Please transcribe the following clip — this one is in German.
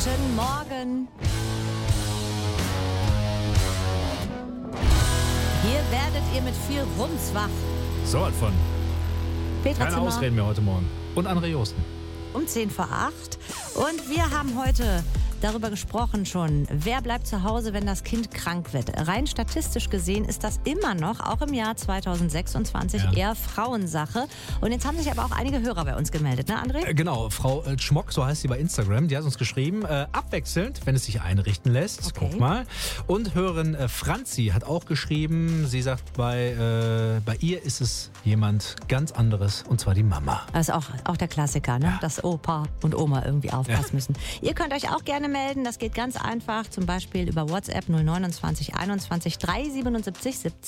Guten Morgen. Hier werdet ihr mit viel Rums wach. So was von. Petra Keine Zimmer Ausreden mehr heute Morgen. Und André Josten. um 10 vor 8. Und wir haben heute darüber gesprochen schon, wer bleibt zu Hause, wenn das Kind krank wird. Rein statistisch gesehen ist das immer noch, auch im Jahr 2026, eher Frauensache. Und jetzt haben sich aber auch einige Hörer bei uns gemeldet, ne André? Genau, Frau Schmock, so heißt sie bei Instagram, die hat uns geschrieben, abwechselnd, wenn es sich einrichten lässt. Okay. Guck mal. Und Hörerin Franzi hat auch geschrieben, sie sagt, bei ihr ist es jemand ganz anderes, und zwar die Mama. Das ist auch der Klassiker, ne? Dass Opa und Oma irgendwie aufpassen müssen. Ihr könnt euch auch gerne melden, das geht ganz einfach, zum Beispiel über WhatsApp 029 21 377 17.